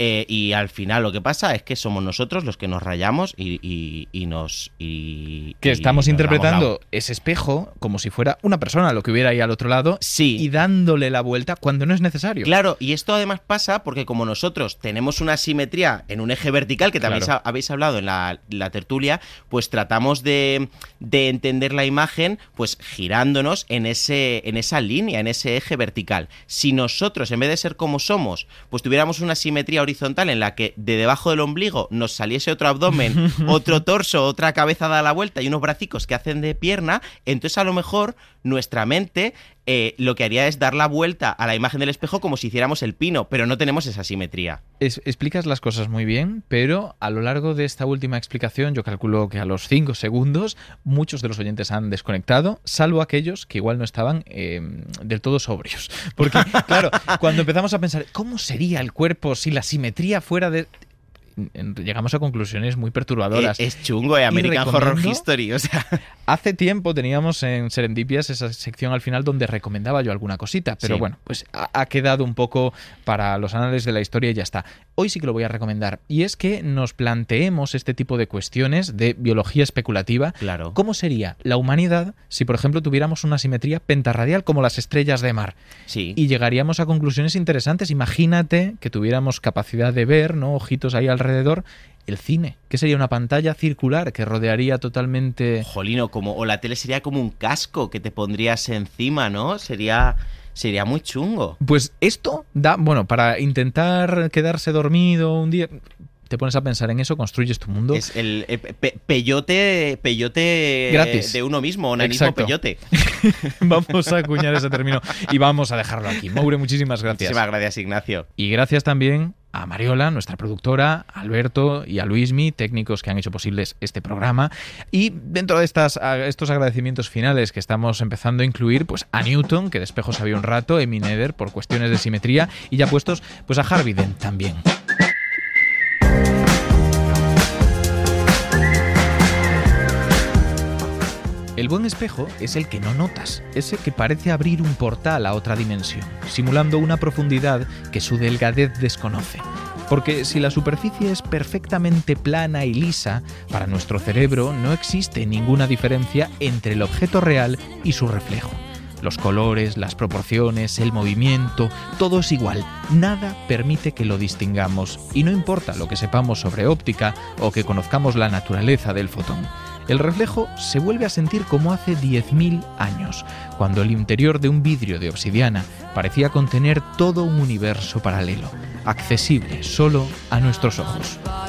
Y al final lo que pasa es que somos nosotros los que nos rayamos que estamos interpretando ese espejo como si fuera una persona lo que hubiera ahí al otro lado, sí, y dándole la vuelta cuando no es necesario. Claro, y esto además pasa porque como nosotros tenemos una simetría en un eje vertical, que también habéis hablado en la tertulia, pues tratamos de entender la imagen pues girándonos en esa línea, en ese eje vertical. Si nosotros, en vez de ser como somos, pues tuviéramos una simetría horizontal en la que de debajo del ombligo nos saliese otro abdomen, otro torso, otra cabeza dada la vuelta y unos bracicos que hacen de pierna, entonces a lo mejor nuestra mente lo que haría es dar la vuelta a la imagen del espejo como si hiciéramos el pino, pero no tenemos esa simetría. Explicas las cosas muy bien, pero a lo largo de esta última explicación, yo calculo que a los 5 segundos muchos de los oyentes han desconectado, salvo aquellos que igual no estaban del todo sobrios. Porque, claro, cuando empezamos a pensar, ¿cómo sería el cuerpo si la simetría fuera de...? Llegamos a conclusiones muy perturbadoras. Es chungo, American Horror History, o sea. Hace tiempo teníamos en Serendipias esa sección al final donde recomendaba yo alguna cosita, pero bueno, pues ha quedado un poco para los anales de la historia y ya está. Hoy sí que lo voy a recomendar, y es que nos planteemos este tipo de cuestiones de biología especulativa. Claro. ¿Cómo sería la humanidad si, por ejemplo, tuviéramos una simetría pentarradial como las estrellas de mar? Sí. Y llegaríamos a conclusiones interesantes. Imagínate que tuviéramos capacidad de ver, ¿no? Ojitos ahí alrededor. El cine, que sería una pantalla circular que rodearía totalmente... Jolino, o la tele sería como un casco que te pondrías encima, ¿no? Sería muy chungo. Pues esto da, bueno, para intentar quedarse dormido un día... Te pones a pensar en eso, construyes tu mundo. Es el peyote gratis de uno mismo, onanismo. Exacto. Peyote. Vamos a acuñar ese término y vamos a dejarlo aquí. Maure, muchísimas gracias. Muchísimas gracias, Ignacio. Y gracias también a Mariola, nuestra productora, a Alberto y a Luismi, técnicos que han hecho posibles este programa. Y dentro de estos agradecimientos finales que estamos empezando a incluir, pues a Newton, que de espejos había un rato, Emi Neder por cuestiones de simetría, y ya puestos, pues a Harvey Dent también. El buen espejo es el que no notas, ese que parece abrir un portal a otra dimensión, simulando una profundidad que su delgadez desconoce. Porque si la superficie es perfectamente plana y lisa, para nuestro cerebro no existe ninguna diferencia entre el objeto real y su reflejo. Los colores, las proporciones, el movimiento, todo es igual. Nada permite que lo distingamos, y no importa lo que sepamos sobre óptica o que conozcamos la naturaleza del fotón. El reflejo se vuelve a sentir como hace 10.000 años, cuando el interior de un vidrio de obsidiana parecía contener todo un universo paralelo, accesible solo a nuestros ojos.